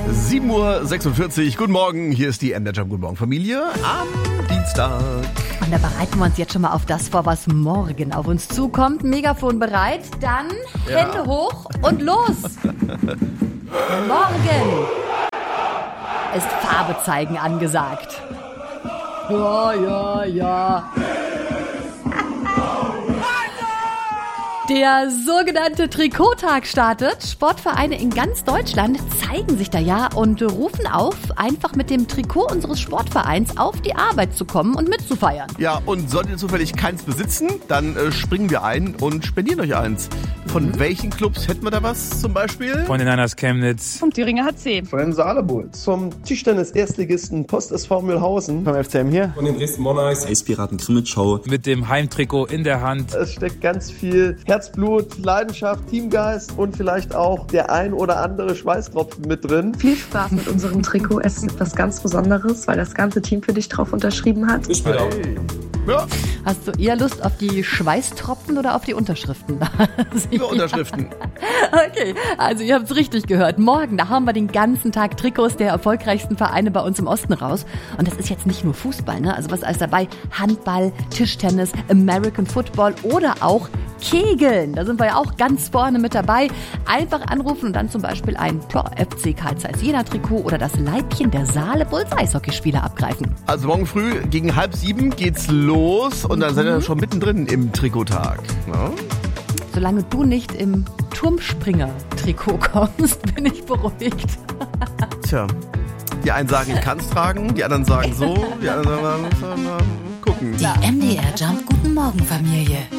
7:46 Uhr, guten Morgen, hier ist die MDR Jam Guten Morgen Familie am Dienstag. Und da bereiten wir uns jetzt schon mal auf das vor, was morgen auf uns zukommt. Megafon bereit, dann Hände hoch und los. Morgen ist Farbe zeigen angesagt. Ja. Der sogenannte Trikottag startet. Sportvereine in ganz Deutschland zeigen sich da ja und rufen auf, einfach mit dem Trikot unseres Sportvereins auf die Arbeit zu kommen und mitzufeiern. Ja, und solltet ihr zufällig keins besitzen, dann springen wir ein und spendieren euch eins. Von welchen Clubs hätten wir da was zum Beispiel? Von den Niners Chemnitz. Vom Thüringer HC. Von den Saarlebulls. Vom Tischtennis-Erstligisten Post SV Mühlhausen. Vom FCM hier. Von den Dresden Monarchs. Eispiraten Krimitschau. Mit dem Heimtrikot in der Hand. Es steckt ganz viel Herzblut, Leidenschaft, Teamgeist und vielleicht auch der ein oder andere Schweißtropfen mit drin. Viel Spaß mit unserem Trikot. Es ist etwas ganz Besonderes, weil das ganze Team für dich drauf unterschrieben hat. Ich spiele auch. Ja, Hast du eher Lust auf die Schweißtropfen oder auf die Unterschriften? nur Unterschriften. Okay, also ihr habt es richtig gehört. Morgen, da haben wir den ganzen Tag Trikots der erfolgreichsten Vereine bei uns im Osten raus. Und das ist jetzt nicht nur Fußball, ne? Also was ist alles dabei? Handball, Tischtennis, American Football oder auch Kegeln. Da sind wir ja auch ganz vorne mit dabei. Einfach anrufen und dann zum Beispiel ein FC Carl Zeiss Jena Trikot oder das Leibchen der Saarlebulls Eishockeyspieler abgreifen. Also morgen früh gegen 6:30 geht's los und dann seid ihr schon mittendrin im Trikottag. Ja? Solange du nicht im Turmspringer-Trikot kommst, bin ich beruhigt. Tja, die einen sagen, ich kann's tragen, die anderen sagen so, die anderen sagen, gucken. Die MDR Jam Guten Morgen Familie.